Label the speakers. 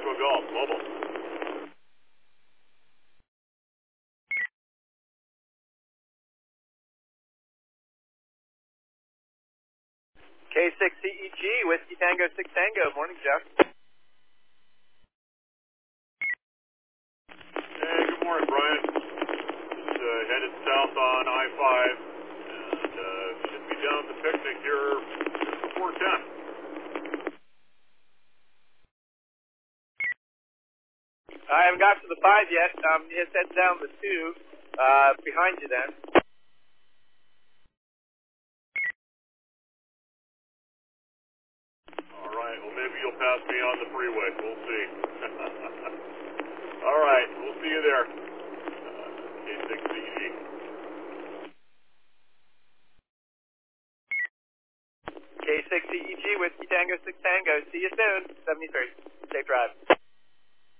Speaker 1: Echo Golf, mobile.
Speaker 2: K6CEG, Whiskey Tango 6 Tango. Morning, Jeff.
Speaker 1: Hey, good morning, Brian. Just headed south on I-5, and should be down at the picnic here before 10.
Speaker 2: I haven't got to the 5 yet. Just head down the 2 behind you then.
Speaker 1: All right, well, maybe you'll pass me on the freeway. We'll see. All right, we'll see you there. K6CEG.
Speaker 2: K6CEG, Whiskey Tango 6 Tango. See you soon. 73. Safe drive.